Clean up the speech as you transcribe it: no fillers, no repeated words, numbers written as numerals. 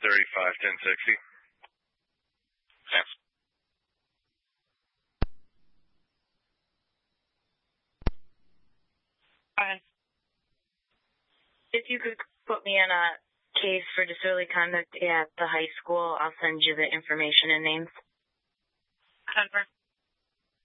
351060. Thanks. If you could put me in a case for disorderly conduct at the high school, I'll send you the information and names. Denver.